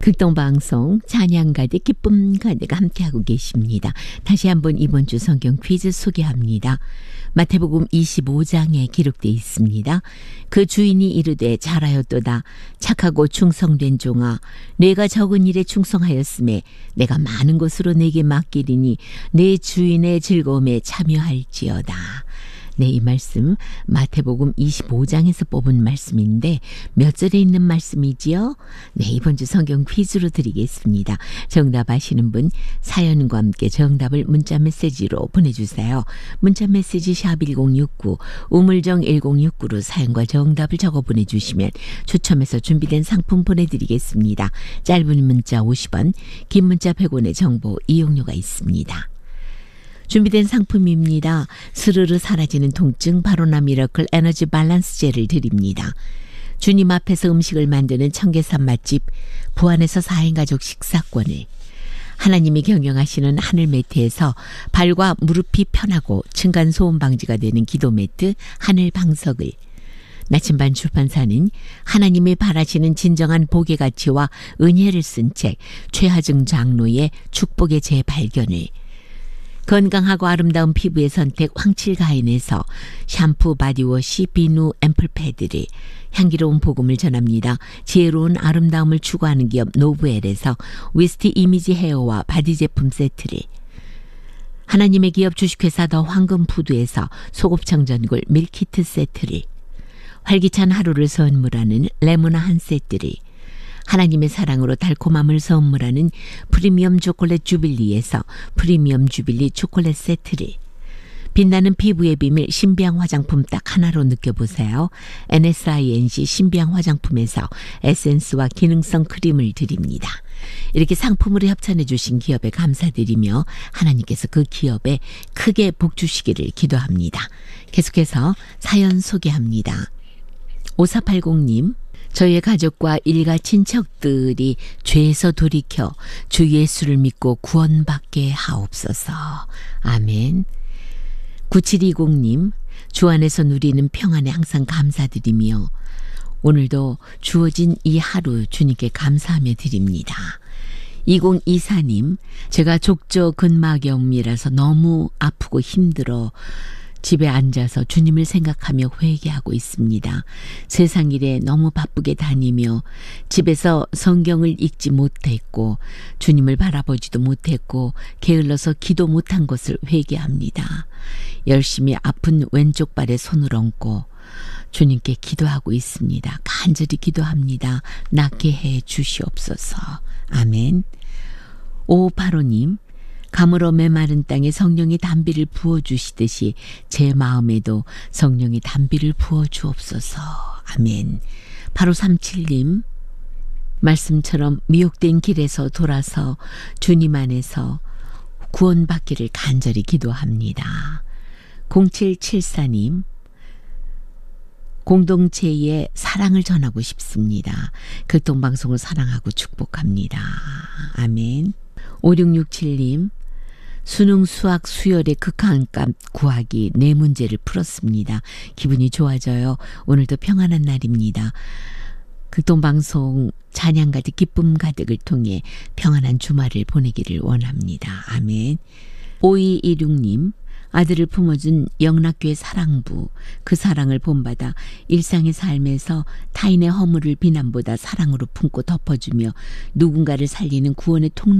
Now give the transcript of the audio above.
극동방송 찬양가득 기쁨 가득 함께하고 계십니다. 다시 한번 이번 주 성경 퀴즈 소개합니다. 마태복음 25장에 기록되어 있습니다. 그 주인이 이르되 잘하였도다. 착하고 충성된 종아, 내가 적은 일에 충성하였음에 내가 많은 것으로 내게 맡기리니 내 주인의 즐거움에 참여할지어다. 네, 이 말씀 마태복음 25장에서 뽑은 말씀인데 몇 절에 있는 말씀이지요? 네, 이번 주 성경 퀴즈로 드리겠습니다. 정답 아시는 분 사연과 함께 정답을 문자 메시지로 보내주세요. 문자 메시지 샵 1069 우물정 1069로 사연과 정답을 적어 보내주시면 추첨해서 준비된 상품 보내드리겠습니다. 짧은 문자 50원, 긴 문자 100원의 정보 이용료가 있습니다. 준비된 상품입니다. 스르르 사라지는 통증 바로나 미러클 에너지 밸런스 젤을 드립니다. 주님 앞에서 음식을 만드는 청계산 맛집 부안에서 4인 가족 식사권을, 하나님이 경영하시는 하늘 매트에서 발과 무릎이 편하고 층간소음 방지가 되는 기도 매트 하늘 방석을, 나침반 출판사는 하나님이 바라시는 진정한 복의 가치와 은혜를 쓴 책 최하증 장로의 축복의 재발견을, 건강하고 아름다운 피부의 선택 황칠가인에서 샴푸, 바디워시, 비누, 앰플 패드를, 향기로운 복음을 전합니다. 지혜로운 아름다움을 추구하는 기업 노브엘에서 위스티 이미지 헤어와 바디 제품 세트를, 하나님의 기업 주식회사 더 황금푸드에서 소곱청전골 밀키트 세트를, 활기찬 하루를 선물하는 레모나 한 세트를, 하나님의 사랑으로 달콤함을 선물하는 프리미엄 초콜릿 주빌리에서 프리미엄 주빌리 초콜릿 세트를, 빛나는 피부의 비밀 신비한 화장품 딱 하나로 느껴보세요. NSINC 신비한 화장품에서 에센스와 기능성 크림을 드립니다. 이렇게 상품으로 협찬해 주신 기업에 감사드리며 하나님께서 그 기업에 크게 복 주시기를 기도합니다. 계속해서 사연 소개합니다. 5480님, 저희의 가족과 일가 친척들이 죄에서 돌이켜 주 예수를 믿고 구원받게 하옵소서. 아멘. 9720님, 주 안에서 누리는 평안에 항상 감사드리며 오늘도 주어진 이 하루 주님께 감사하며 드립니다. 2024님, 제가 족저근막염이라서 너무 아프고 힘들어 집에 앉아서 주님을 생각하며 회개하고 있습니다. 세상 일에 너무 바쁘게 다니며 집에서 성경을 읽지 못했고 주님을 바라보지도 못했고 게을러서 기도 못한 것을 회개합니다. 열심히 아픈 왼쪽 발에 손을 얹고 주님께 기도하고 있습니다. 간절히 기도합니다. 낫게 해 주시옵소서. 아멘. 5585님, 가물어 메마른 땅에 성령이 단비를 부어주시듯이 제 마음에도 성령이 단비를 부어주옵소서. 아멘. 8537님, 말씀처럼 미혹된 길에서 돌아서 주님 안에서 구원받기를 간절히 기도합니다. 0774님, 공동체에 사랑을 전하고 싶습니다. 극동방송을 사랑하고 축복합니다. 아멘. 5667님, 수능, 수학, 수열의 극한값 구하기 4문제를 풀었습니다. 기분이 좋아져요. 오늘도 평안한 날입니다. 극동방송 찬양 가득 기쁨 가득을 통해 평안한 주말을 보내기를 원합니다. 아멘. 5216님, 아들을 품어준 영락교회 사랑부, 그 사랑을 본받아 일상의 삶에서 타인의 허물을 비난보다 사랑으로 품고 덮어주며 누군가를 살리는 구원의 통로